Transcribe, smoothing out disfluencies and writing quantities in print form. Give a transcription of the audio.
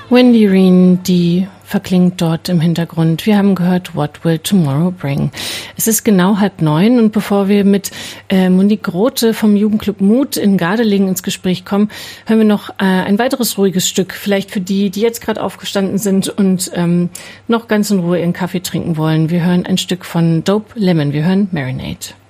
Wendy Reen, die verklingt dort im Hintergrund. Wir haben gehört What Will Tomorrow Bring. Es ist genau 8:30 und bevor wir mit Monique Grote vom Jugendclub Mut in Gardelegen ins Gespräch kommen, hören wir noch ein weiteres ruhiges Stück. Vielleicht für die, die jetzt gerade aufgestanden sind und noch ganz in Ruhe ihren Kaffee trinken wollen. Wir hören ein Stück von Dope Lemon. Wir hören Marinade.